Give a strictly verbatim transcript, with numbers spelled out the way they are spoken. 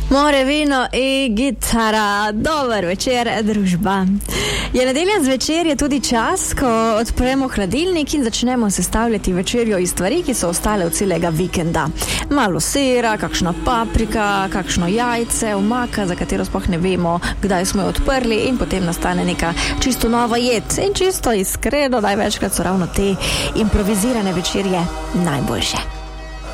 More, vino in gitara. Dober večer, družba. Je nedelja zvečer, je tudi čas, ko odpremo hladilnik in začnemo sestavljati večerjo iz stvari, ki so ostale od celega vikenda. Malo sira, kakšna paprika, kakšno jajce, omaka, za katero sploh ne vemo, kdaj smo jo odprli, in potem nastane neka čisto nova jed. In čisto iskreno, največkrat so ravno te improvizirane večerje najboljše.